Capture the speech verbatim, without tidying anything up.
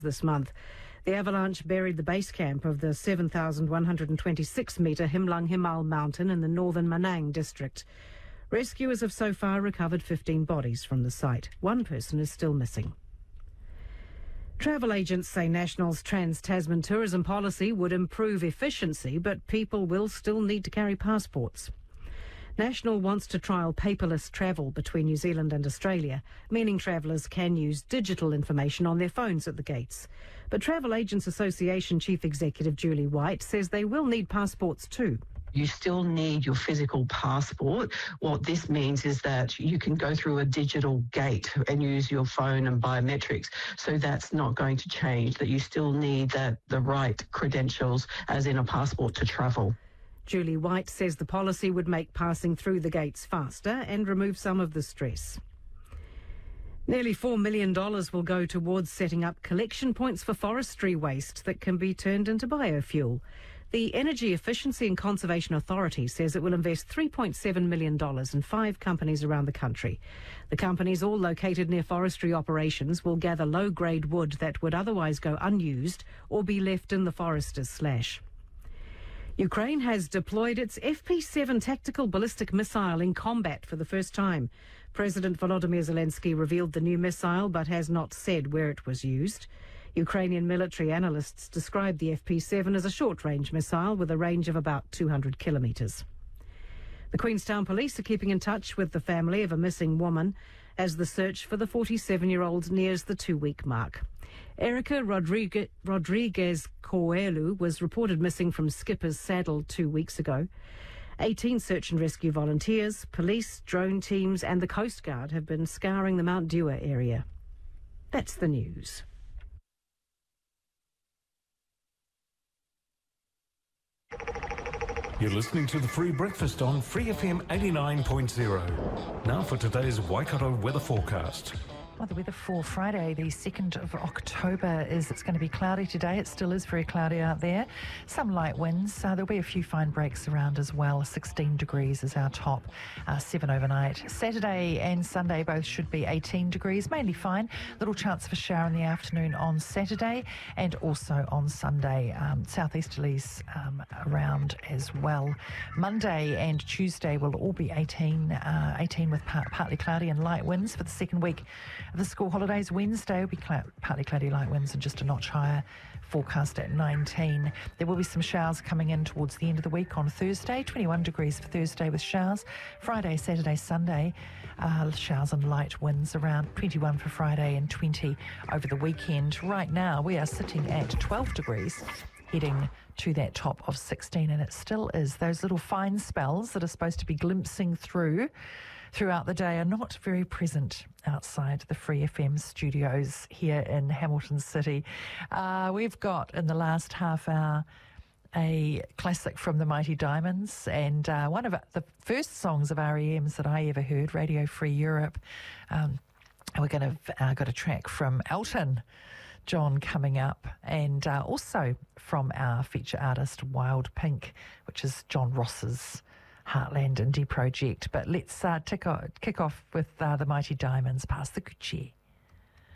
this month. The avalanche buried the base camp of the seven thousand one hundred twenty-six metre Himlang Himal mountain in the northern Manang district. Rescuers have so far recovered fifteen bodies from the site. One person is still missing. Travel agents say National's Trans-Tasman tourism policy would improve efficiency, but people will still need to carry passports. National wants to trial paperless travel between New Zealand and Australia, meaning travellers can use digital information on their phones at the gates. But Travel Agents Association Chief Executive Julie White says they will need passports too. You still need your physical passport. What this means is that you can go through a digital gate and use your phone and biometrics. So that's not going to change, that you still need that, the right credentials, as in a passport, to travel. Julie White says the policy would make passing through the gates faster and remove some of the stress. Nearly four million dollars will go towards setting up collection points for forestry waste that can be turned into biofuel. The Energy Efficiency and Conservation Authority says it will invest three point seven million dollars in five companies around the country. The companies, all located near forestry operations, will gather low-grade wood that would otherwise go unused or be left in the forester's slash. Ukraine has deployed its F P seven tactical ballistic missile in combat for the first time. President Volodymyr Zelensky revealed the new missile but has not said where it was used. Ukrainian military analysts described the F P seven as a short-range missile with a range of about two hundred kilometres. The Queenstown Police are keeping in touch with the family of a missing woman as the search for the forty-seven-year-old nears the two-week mark. Erica Rodriguez, Rodriguez Coelho was reported missing from Skipper's Saddle two weeks ago. eighteen search and rescue volunteers, police, drone teams and the Coast Guard have been scouring the Mount Dewar area. That's the news. You're listening to The Free Breakfast on Free F M eighty-nine point zero. Now for today's Waikato weather forecast. Well, the weather for Friday, the second of October, is it's going to be cloudy today. It still is very cloudy out there. Some light winds. Uh, there'll be a few fine breaks around as well. sixteen degrees is our top, uh, seven overnight. Saturday and Sunday both should be eighteen degrees, mainly fine. Little chance of a shower in the afternoon on Saturday and also on Sunday. Um, southeasterlies um, around as well. Monday and Tuesday will all be eighteen, uh, eighteen with part, partly cloudy and light winds for the second week of the school holidays. Wednesday will be cl- partly cloudy, light winds and just a notch higher, forecast at nineteen. There will be some showers coming in towards the end of the week on Thursday, twenty-one degrees for Thursday with showers. Friday, Saturday, Sunday, uh, showers and light winds around twenty-one for Friday and twenty over the weekend. Right now we are sitting at twelve degrees, heading to that top of sixteen, and it still is. Those little fine spells that are supposed to be glimpsing through throughout the day are not very present outside the Free F M studios here in Hamilton City. Uh, we've got in the last half hour a classic from the Mighty Diamonds, and uh, one of the first songs of R E M's that I ever heard, Radio Free Europe. Um, we're going to uh, got a track from Elton John coming up, and uh, also from our feature artist Wild Pink, which is John Ross's Heartland Indie project. But let's uh, tick o- kick off with uh, the Mighty Diamonds, Past the Gucci.